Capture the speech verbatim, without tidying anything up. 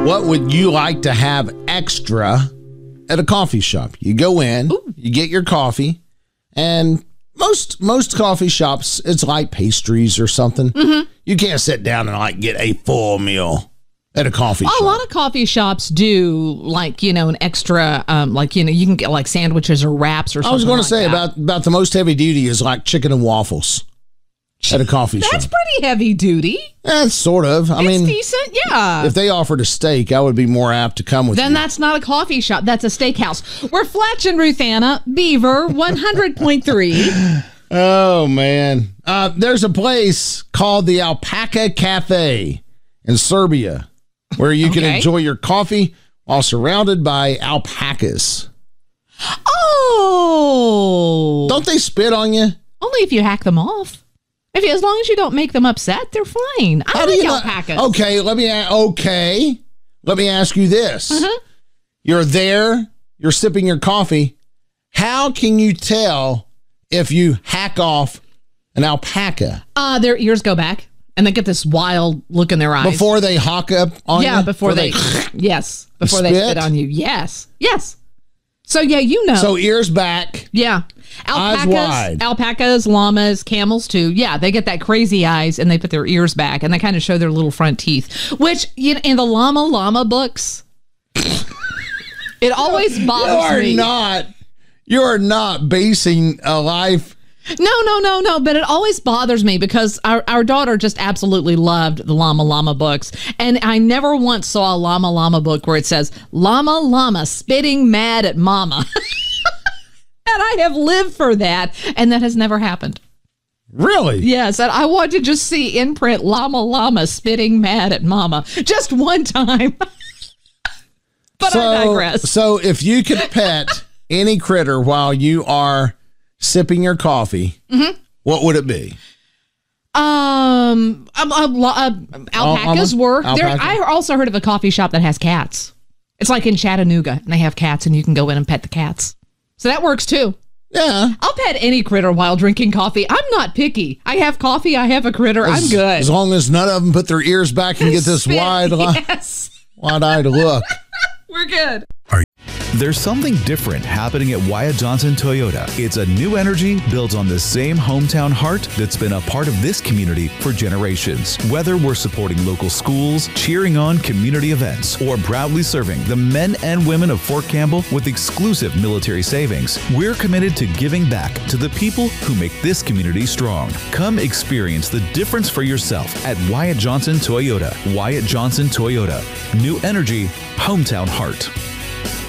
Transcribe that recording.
What would you like to have extra at a coffee shop? You go in, Ooh. you get your coffee, and most most coffee shops, it's like pastries or something. Mm-hmm. You can't sit down and like get a full meal at a coffee well, shop. A lot of coffee shops do like, you know, an extra, um, like, you know, you can get like sandwiches or wraps or something. I was going like to say that. about, about the most heavy duty is like chicken and waffles at a coffee That's shop. That's pretty heavy duty. That's sort of. I it's mean, decent, yeah. If they offered a steak, I would be more apt to come with then you. Then that's not a coffee shop. That's a steakhouse. We're Fletch and Ruthanna, Beaver, one hundred point three. Oh, man. Uh, there's a place called the Alpaca Cafe in Serbia where you can okay. enjoy your coffee while surrounded by alpacas. Oh. Don't they spit on you? Only if you hack them off. If you, as long as you don't make them upset, they're fine. I How like do you alpacas. Not, okay, let me okay. Let me ask you this. Uh-huh. You're there, you're sipping your coffee. How can you tell if you hack off an alpaca? Uh, their ears go back and they get this wild look in their eyes. Before they hawk up on yeah, you? before they, they yes, before spit? they spit on you. Yes, yes. So, yeah, you know. So, ears back. Yeah. Alpacas, eyes wide. Alpacas, llamas, camels, too. Yeah, they get that crazy eyes and they put their ears back and they kind of show their little front teeth, which, you know, in the llama llama books, it always bothers you are me. Not, you are not basing a life. No, no, no, no. But it always bothers me because our, our daughter just absolutely loved the Llama Llama books. And I never once saw a Llama Llama book where it says, Llama Llama spitting mad at Mama. And I have lived for that. And that has never happened. Really? Yes. And I want to just see in print Llama Llama spitting mad at Mama. Just one time. But so, I digress. So if you could pet any critter while you are sipping your coffee, mm-hmm. what would it be? Um, uh, uh, uh, alpacas um, were. Alpaca. There, I also heard of a coffee shop that has cats. It's like in Chattanooga, and they have cats, and you can go in and pet the cats. So that works too. Yeah. I'll pet any critter while drinking coffee. I'm not picky. I have coffee. I have a critter. As, I'm good. As long as none of them put their ears back and get this Spit, wide, yes. wide-eyed look. We're good. There's something different happening at Wyatt Johnson Toyota. It's a new energy built on the same hometown heart that's been a part of this community for generations. Whether we're supporting local schools, cheering on community events, or proudly serving the men and women of Fort Campbell with exclusive military savings, we're committed to giving back to the people who make this community strong. Come experience the difference for yourself at Wyatt Johnson Toyota. Wyatt Johnson Toyota. New energy, hometown heart.